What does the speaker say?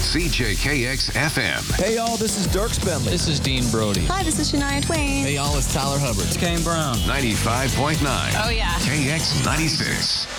CJKX FM. Hey, y'all, this is Dirks Bentley. This is Dean Brody. Hi, this is Shania Twain. Hey, y'all, it's Tyler Hubbard. It's Kane Brown. 95.9. Oh, yeah. KX96.